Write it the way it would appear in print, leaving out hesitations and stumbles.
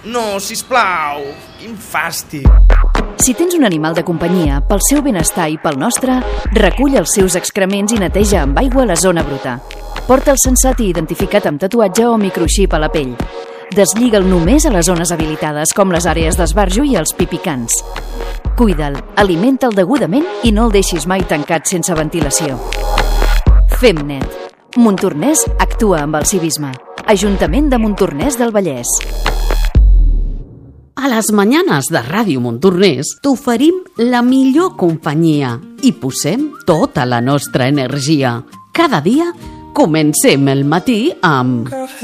No, sisplau, quin fàstic. Si tens un animal de companyia, pel seu benestar i pel nostre, recull els seus excrements i neteja amb aigua la zona bruta. Porta'l sensat i identificat amb tatuatge o microxip a la pell. Deslliga'l només a les zones habilitades, com les àrees d'esbarjo i els pipicants. Cuida'l, alimenta'l degudament i no el deixis mai tancat sense ventilació. Fem net. Montornès actua amb el civisme. Ajuntament de Montornès del Vallès. A les mañanes de Ràdio Montornès t'oferim la millor companyia i posem tota la nostra energia. Cada dia comencem el matí amb